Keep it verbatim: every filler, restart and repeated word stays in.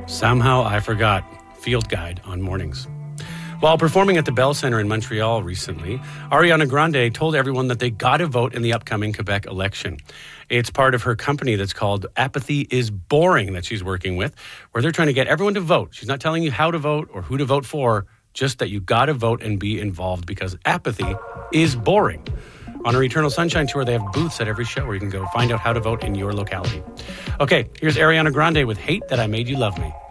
Somehow I forgot Field Guide on mornings. While performing at the Bell Centre in Montreal recently, Ariana Grande told everyone that they got to vote in the upcoming Quebec election. It's part of her company that's called Apathy is Boring that she's working with, where they're trying to get everyone to vote. She's not telling you how to vote or who to vote for, just that you got to vote and be involved because apathy is boring. On her Eternal Sunshine Tour, they have booths at every show where you can go find out how to vote in your locality. Okay, here's Ariana Grande with Hate That I Made You Love Me.